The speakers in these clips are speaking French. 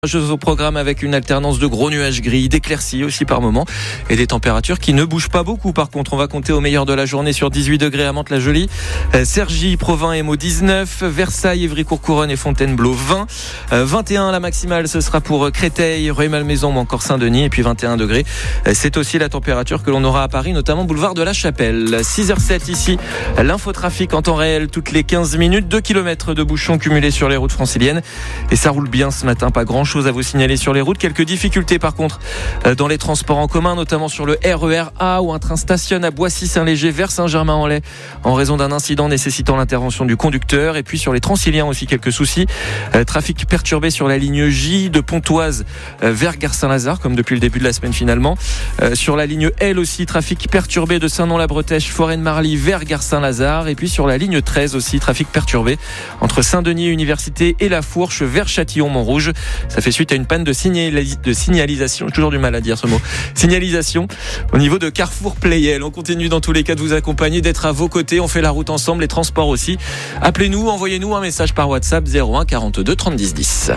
Au programme avec une alternance de gros nuages gris, d'éclaircies aussi par moment et des températures qui ne bougent pas beaucoup. Par contre, on va compter au meilleur de la journée sur 18 degrés à Mantes-la-Jolie, Cergy, Provins et Meaux 19, Versailles, Évry-Courcouronnes et Fontainebleau 20, 21 la maximale ce sera pour Créteil, Rueil-Malmaison ou encore Saint-Denis et puis 21 degrés. C'est aussi la température que l'on aura à Paris, notamment boulevard de la Chapelle. 6h07 ici, l'infotrafic en temps réel toutes les 15 minutes, 2 km de bouchons cumulés sur les routes franciliennes et ça roule bien ce matin, pas grand chose à vous signaler sur les routes. Quelques difficultés par contre dans les transports en commun, notamment sur le RER A où un train stationne à Boissy-Saint-Léger vers Saint-Germain-en-Laye en raison d'un incident nécessitant l'intervention du conducteur. Et puis sur les Transiliens aussi quelques soucis. Trafic perturbé sur la ligne J de Pontoise vers Gare Saint-Lazare comme depuis le début de la semaine finalement. Sur la ligne L aussi, trafic perturbé de Saint-Nom-la-Bretèche, Forêt-de-Marly vers Gare Saint-Lazare. Et puis sur la ligne 13 aussi, trafic perturbé entre Saint-Denis Université et La Fourche vers Châtillon-Montrouge. Ça fait suite à une panne de signalisation. J'ai toujours du mal à dire ce mot. Signalisation au niveau de Carrefour Playel. On continue dans tous les cas de vous accompagner, d'être à vos côtés. On fait la route ensemble, les transports aussi. Appelez-nous, envoyez-nous un message par WhatsApp 01 42 30 10.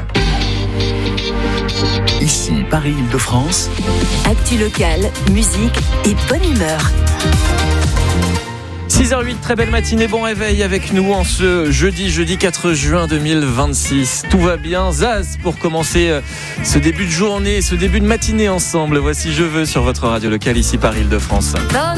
Ici Paris-Île-de-France. Actu locale, musique et bonne humeur. 6h08, très belle matinée, bon réveil avec nous en ce jeudi 4 juin 2026. Tout va bien, Zaz pour commencer ce début de journée, ce début de matinée ensemble. Voici Je veux sur votre radio locale ici Paris-Île-de-France.